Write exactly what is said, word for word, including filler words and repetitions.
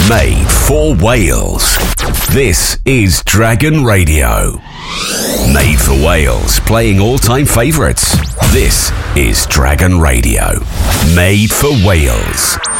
Made for Wales. This is Dragon Radio. Made for Wales, playing all-time favourites. This is Dragon Radio. Made for Wales.